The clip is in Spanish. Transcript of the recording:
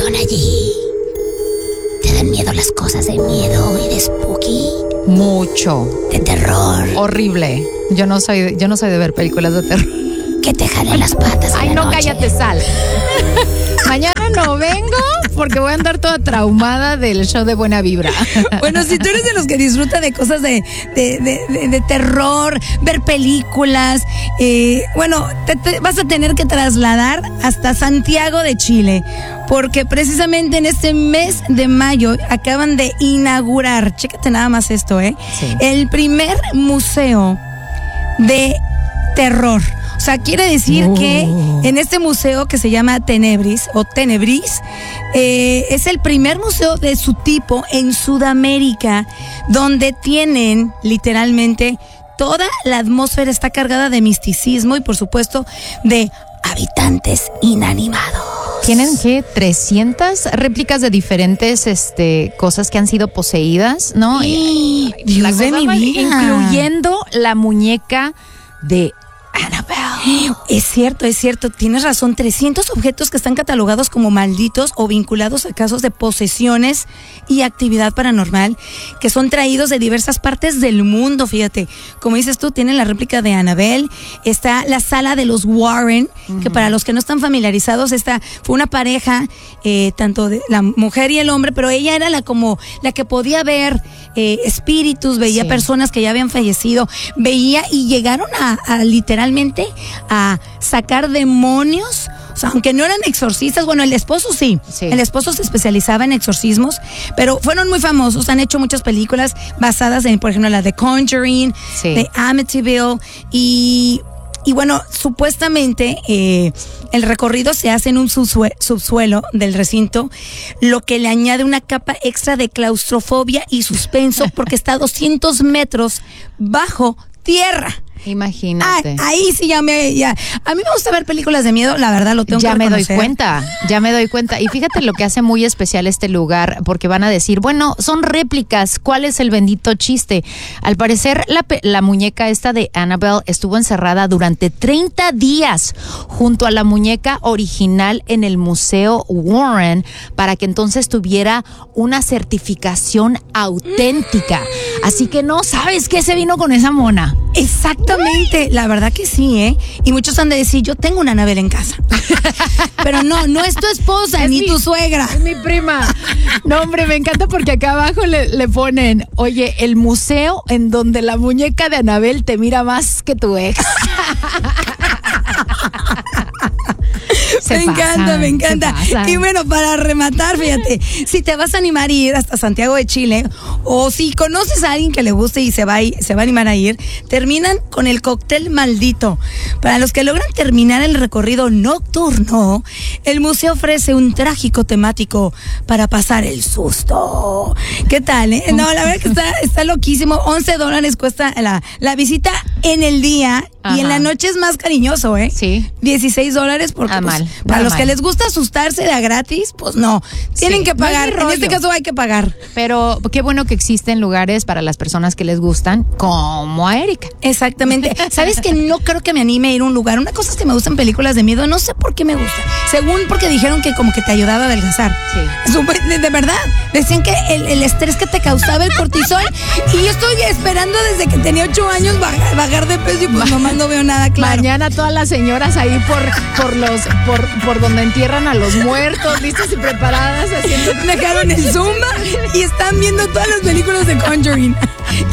son allí? ¿Te dan miedo las cosas de miedo y de spooky? Mucho. ¿De terror? Horrible. Yo no soy de ver películas de terror. Que te jalen las patas. Ay, no, cállate, Sal. Mañana no vengo porque voy a andar toda traumada del show de Buena Vibra. Bueno, si tú eres de los que disfruta de cosas de terror, ver películas, bueno, te vas a tener que trasladar hasta Santiago de Chile, porque precisamente en este mes de mayo acaban de inaugurar, chécate nada más esto, Sí. el primer museo de terror. O sea, quiere decir que en este museo que se llama Tenebris o Tenebris, es el primer museo de su tipo en Sudamérica, donde tienen literalmente toda la atmósfera está cargada de misticismo y por supuesto de habitantes inanimados. Tienen que 300 réplicas de diferentes cosas que han sido poseídas, ¿no? ¡Y La Dios de cosa mi va vida! incluyendo la muñeca de Annabelle. Es cierto, tienes razón. 300 objetos que están catalogados como malditos o vinculados a casos de posesiones y actividad paranormal que son traídos de diversas partes del mundo, fíjate. Como dices tú, tienen la réplica de Annabelle, está la sala de los Warren, que para los que no están familiarizados, esta fue una pareja, tanto de la mujer y el hombre, pero ella era la que podía ver espíritus, veía personas que ya habían fallecido, veía y llegaron a literalmente a sacar demonios. O sea, aunque no eran exorcistas, bueno, el esposo sí. El esposo se especializaba en exorcismos, pero fueron muy famosos, han hecho muchas películas basadas en, por ejemplo, la de Conjuring, de Amityville, y bueno, supuestamente el recorrido se hace en un subsuelo del recinto, lo que le añade una capa extra de claustrofobia y suspenso porque está a 200 metros bajo tierra. Imagínate. Ahí sí ya. A mí me gusta ver películas de miedo, la verdad lo tengo que reconocer. Ya me doy cuenta. Y fíjate lo que hace muy especial este lugar, porque van a decir, bueno, son réplicas, ¿cuál es el bendito chiste? Al parecer, la muñeca esta de Annabelle estuvo encerrada durante 30 días junto a la muñeca original en el Museo Warren para que entonces tuviera una certificación auténtica. Así que no sabes qué se vino con esa mona. Exactamente, la verdad que sí, y muchos han de decir, yo tengo una Annabelle en casa. Pero no es tu esposa, ni tu suegra. Es mi prima. No, hombre, me encanta porque acá abajo le ponen, oye, el museo en donde la muñeca de Annabelle te mira más que tu ex. Me encanta. Y bueno, para rematar, fíjate, si te vas a animar a ir hasta Santiago de Chile, o si conoces a alguien que le guste y se va a animar a ir, terminan con el cóctel maldito. Para los que logran terminar el recorrido nocturno, el museo ofrece un trágico temático para pasar el susto. ¿Qué tal, No, la verdad que está loquísimo. $11 cuesta la visita en el día. Ajá. Y en la noche es más cariñoso, Sí. $16 porque para los que les gusta asustarse de a gratis, pues no. Tienen que pagar. En este caso hay que pagar. Pero qué bueno que existen lugares para las personas que les gustan, como a Erika. Exactamente. ¿Sabes que no creo que me anime a ir a un lugar? Una cosa es que me gustan películas de miedo, no sé por qué me gusta. Según porque dijeron que como que te ayudaba a adelgazar. Sí. De verdad. Decían que el estrés que te causaba el cortisol. Y yo estoy esperando desde que tenía 8 años bajar de peso y pues nomás no veo nada claro. Mañana todas las señoras ahí por donde entierran a los muertos, listas y preparadas, haciendo. Dejaron el Zumba y están viendo todas las películas de Conjuring.